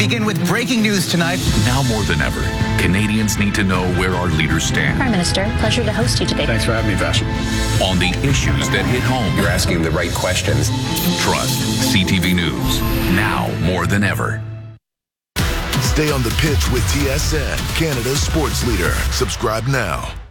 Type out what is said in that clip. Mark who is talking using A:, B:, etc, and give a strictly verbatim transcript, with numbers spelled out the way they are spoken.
A: begin with breaking news tonight.
B: Now more than ever, Canadians need to know where our leaders stand.
C: Prime Minister, pleasure to host you today.
D: Thanks for having me, Vash.
B: On the issues that hit home.
E: You're asking the right questions.
B: Trust C T V News. Now more than ever.
F: Stay on the pitch with T S N, Canada's sports leader. Subscribe now.